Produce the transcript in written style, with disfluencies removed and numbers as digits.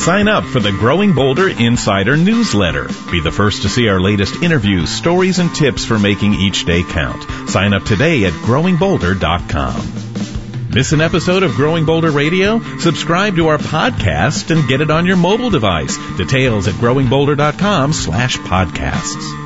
Sign up for the Growing Bolder Insider newsletter. Be the first to see our latest interviews, stories, and tips for making each day count. Sign up today at growingbolder.com. Miss an episode of Growing Bolder Radio? Subscribe to our podcast and get it on your mobile device. Details at growingbolder.com/podcasts.